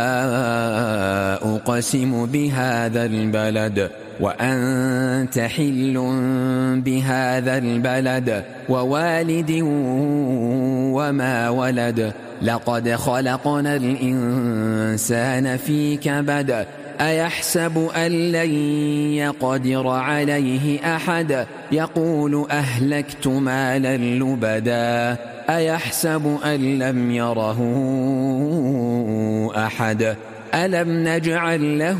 أقسم بهذا البلد وأنت حل بهذا البلد ووالد وما ولد لقد خلقنا الإنسان في كبد أيحسب أن لن يقدر عليه أحد يقول أهلكت مالا لبدا أيحسب أن لم يره أحد ألم نجعل له